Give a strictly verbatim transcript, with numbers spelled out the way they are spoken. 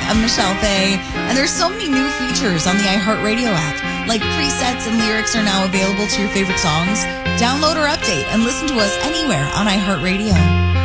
I'm Michelle Fay, and there's so many new features on the iHeartRadio app, like presets and lyrics are now available to your favorite songs. Download or update and listen to us anywhere on iHeartRadio.